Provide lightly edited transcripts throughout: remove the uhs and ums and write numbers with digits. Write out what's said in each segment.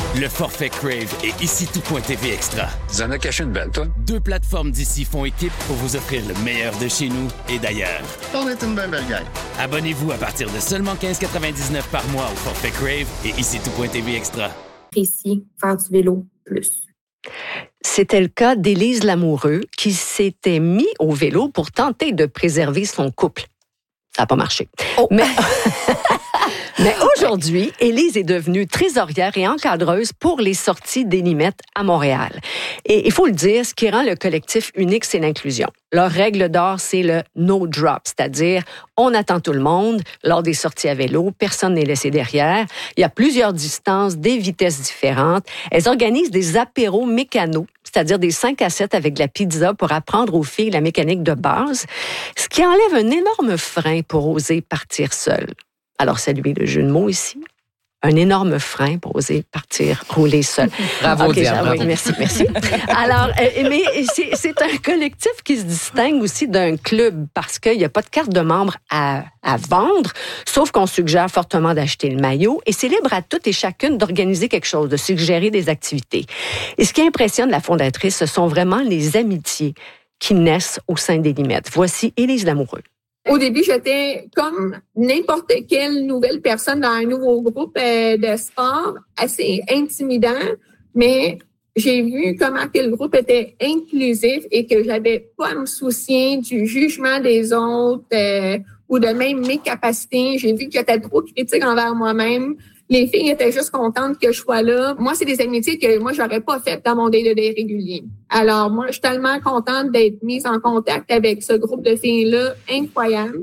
Le forfait Crave et ici tout.tv Extra. Tu en as caché une belle, toi? 2 plateformes d'ici font équipe pour vous offrir le meilleur de chez nous et d'ailleurs. On est une belle gang. Abonnez-vous à partir de seulement 15,99 par mois au forfait Crave et ici tout.tv Extra. Apprécier faire du vélo plus. C'était le cas d'Élise Lamoureux qui s'était mis au vélo pour tenter de préserver son couple. Ça n'a pas marché. Mais aujourd'hui, Élise est devenue trésorière et encadreuse pour les sorties des Limettes à Montréal. Et il faut le dire, ce qui rend le collectif unique, c'est l'inclusion. Leur règle d'or, c'est le no drop, c'est-à-dire on attend tout le monde lors des sorties à vélo, personne n'est laissé derrière. Il y a plusieurs distances, des vitesses différentes. Elles organisent des apéros mécanos, c'est-à-dire des 5 à 7 avec de la pizza pour apprendre aux filles la mécanique de base, ce qui enlève un énorme frein pour oser partir seule. Alors, saluez le jeu de mots ici. Un énorme frein pour oser partir rouler seul. Bravo, Diane. Oui, merci. Alors, mais c'est un collectif qui se distingue aussi d'un club parce qu'il n'y a pas de carte de membre à vendre, sauf qu'on suggère fortement d'acheter le maillot et c'est libre à toutes et chacune d'organiser quelque chose, de suggérer des activités. Et ce qui impressionne la fondatrice, ce sont vraiment les amitiés qui naissent au sein des Limettes. Voici Élise Lamoureux. Au début, j'étais comme n'importe quelle nouvelle personne dans un nouveau groupe de sport, assez intimidant, mais j'ai vu comment que le groupe était inclusif et que j'avais pas à me soucier du jugement des autres ou de même mes capacités. J'ai vu que j'étais trop critique envers moi-même. Les filles étaient juste contentes que je sois là. Moi, c'est des amitiés que moi, j'aurais pas faites dans mon day-to-day régulier. Alors, moi, je suis tellement contente d'être mise en contact avec ce groupe de filles-là. Incroyable.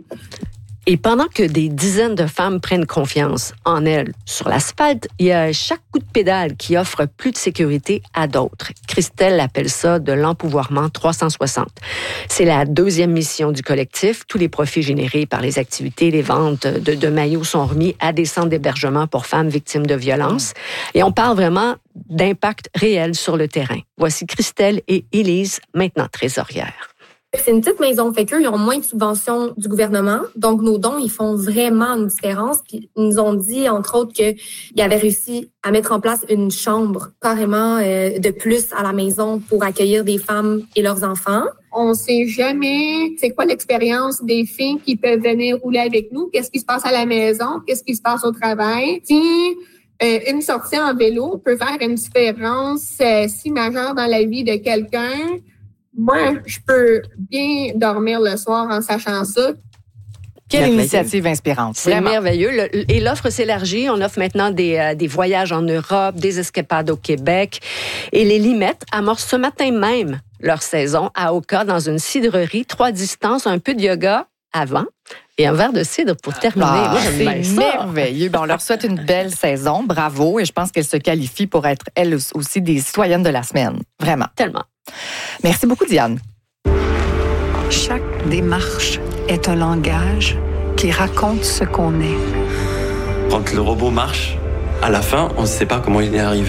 Et pendant que des dizaines de femmes prennent confiance en elles sur l'asphalte, il y a chaque coup de pédale qui offre plus de sécurité à d'autres. Christelle appelle ça de l'empouvoirment 360. C'est la 2e mission du collectif. Tous les profits générés par les activités, les ventes de maillots sont remis à des centres d'hébergement pour femmes victimes de violences. Et on parle vraiment d'impact réel sur le terrain. Voici Christelle et Élise, maintenant trésorières. C'est une petite maison, fait qu'eux, ils ont moins de subventions du gouvernement. Donc, nos dons, ils font vraiment une différence. Puis, ils nous ont dit, entre autres, qu'ils avaient réussi à mettre en place une chambre carrément de plus à la maison pour accueillir des femmes et leurs enfants. On sait jamais c'est quoi l'expérience des filles qui peuvent venir rouler avec nous, qu'est-ce qui se passe à la maison, qu'est-ce qui se passe au travail. Si une sortie en vélo peut faire une différence si majeure dans la vie de quelqu'un, moi, je peux bien dormir le soir en sachant ça. Quelle initiative inspirante. C'est vraiment merveilleux. Et l'offre s'élargit. On offre maintenant des voyages en Europe, des escapades au Québec. Et les Limettes amorcent ce matin même leur saison à Oka dans une cidrerie, 3 distances, un peu de yoga avant et un verre de cidre pour terminer. Moi, j'aime bien ça. Merveilleux. On leur souhaite une belle saison. Bravo. Et je pense qu'elles se qualifient pour être, elles aussi, des citoyennes de la semaine. Vraiment. Tellement. Merci beaucoup, Diane. Chaque démarche est un langage qui raconte ce qu'on est. Quand le robot marche, à la fin, on ne sait pas comment il est arrivé.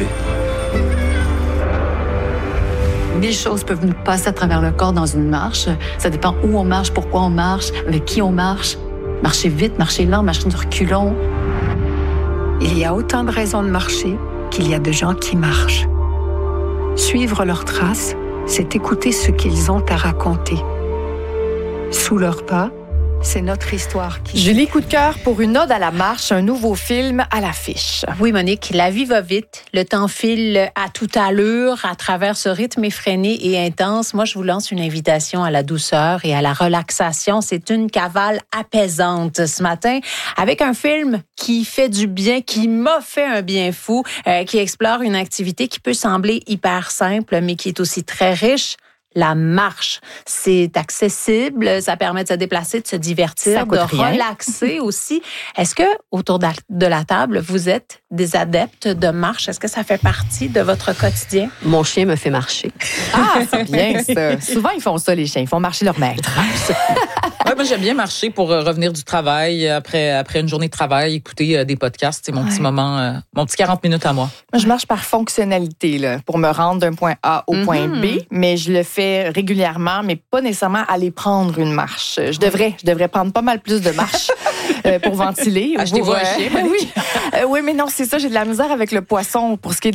1000 choses peuvent nous passer à travers le corps dans une marche. Ça dépend où on marche, pourquoi on marche, avec qui on marche. Marcher vite, marcher lent, marcher de reculons. Il y a autant de raisons de marcher qu'il y a de gens qui marchent. Suivre leurs traces, c'est écouter ce qu'ils ont à raconter. Sous leurs pas, c'est notre histoire qui... Julie, coup de cœur pour une ode à la marche, un nouveau film à l'affiche. Oui, Monique, la vie va vite. Le temps file à toute allure à travers ce rythme effréné et intense. Moi, je vous lance une invitation à la douceur et à la relaxation. C'est une cavale apaisante ce matin avec un film qui fait du bien, qui m'a fait un bien fou, qui explore une activité qui peut sembler hyper simple, mais qui est aussi très riche. La marche, c'est accessible, ça permet de se déplacer, de se divertir, de relaxer aussi. Est-ce que autour de la table, vous êtes des adeptes de marche? Est-ce que ça fait partie de votre quotidien? Mon chien me fait marcher. Ah, c'est bien ça. Souvent, ils font ça, les chiens. Ils font marcher leur maître. Ouais, moi, j'aime bien marcher pour revenir du travail, après une journée de travail, écouter des podcasts. C'est mon petit moment, mon petit 40 minutes à moi. Moi, je marche par fonctionnalité, là, pour me rendre d'un point A au point B, mais je le fais régulièrement, mais pas nécessairement aller prendre une marche. Je devrais prendre pas mal plus de marches pour ventiler. Achetez-vous un chien, oui. Oui, mais non, c'est ça. J'ai de la misère avec le poisson pour ce qui est